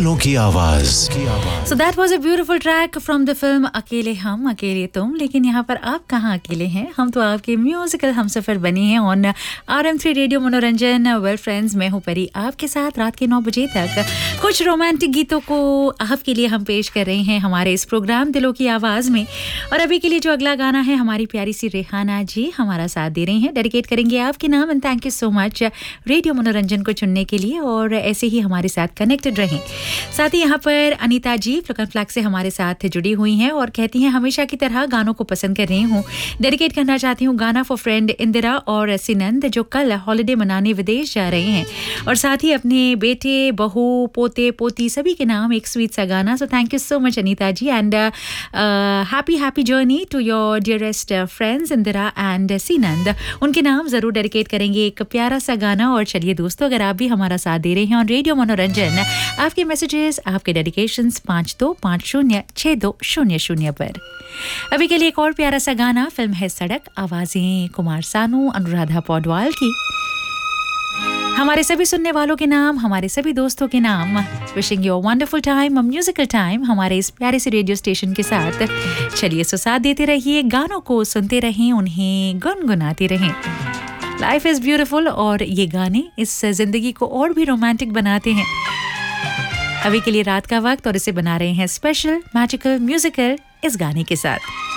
दिलों की आवाज। So that was a beautiful track from the film अकेले हम अकेले तुम। लेकिन यहाँ पर आप कहाँ अकेले हैं, हम तो आपके म्यूजिकल हमसफर बने हैं ऑन RM3 रेडियो मनोरंजन। वेल फ्रेंड्स, मैं हूँ परी आपके साथ रात के 9 बजे तक कुछ रोमांटिक गीतों को आपके लिए हम पेश कर रहे हैं हमारे इस प्रोग्राम दिलों की आवाज़ में। और अभी के लिए जो अगला गाना है, हमारी प्यारी सी रेहाना जी हमारा साथ दे रही हैं, डेडिकेट करेंगे आपके नाम। And thank you so much radio मनोरंजन को चुनने के लिए और ऐसे ही हमारे साथ कनेक्टेड रहें। साथ ही यहाँ पर अनीता जी फ्लकन फ्लैग से हमारे साथ जुड़ी हुई हैं और कहती हैं हमेशा की तरह गानों को पसंद कर रही हूँ, डेडिकेट करना चाहती हूँ गाना फॉर फ्रेंड इंदिरा और सिनंद जो कल हॉलिडे मनाने विदेश जा रहे हैं, और साथ ही अपने बेटे बहू पोते पोती सभी के नाम एक स्वीट सा गाना। So thank you so much Anita ji and happy journey to your dearest friends Indira and सिनंद। उनके नाम ज़रूर डेडिकेट करेंगे एक प्यारा सा गाना। और चलिए दोस्तों, अगर आप भी हमारा साथ दे रहे हैं और रेडियो मनोरंजन, आपके मैसेजेस आपके डेडिकेशंस 52506200 पर। अभी के लिए एक और प्यारा सा गाना, फिल्म है सड़क, आवाजें कुमार सानू अनुराधा पौडवाल की। हमारे सभी सुनने वालों के नाम, हमारे सभी दोस्तों के नाम, wishing you a wonderful time, a musical time हमारे इस प्यारे से रेडियो स्टेशन के साथ। चलिए सो साथ देते रहिए, गानों को सुनते रहें, उन्हें गुनगुनाते रहें। लाइफ इज ब्यूटीफुल और ये गाने इस जिंदगी को और भी रोमांटिक बनाते हैं। अभी के लिए रात का वक्त और इसे बना रहे हैं स्पेशल मैजिकल म्यूजिकल इस गाने के साथ।